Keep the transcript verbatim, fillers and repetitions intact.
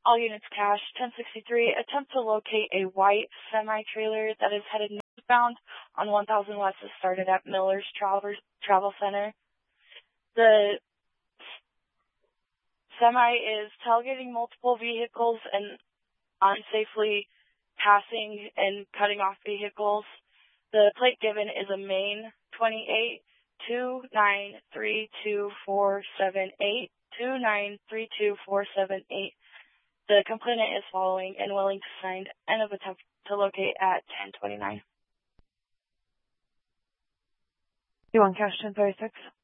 All units cash. ten sixty-three, attempt to locate a white semi-trailer that is headed northbound on one thousand West is started at Miller's Travel, Travel Center. The semi is tailgating multiple vehicles and unsafely passing and cutting off vehicles. The plate given is a Maine twenty-eight two nine three two four seven eight two nine three two four seven eight. The complainant is following and willing to sign end of attempt to locate at ten twenty-nine. You want cash ten thirty-six?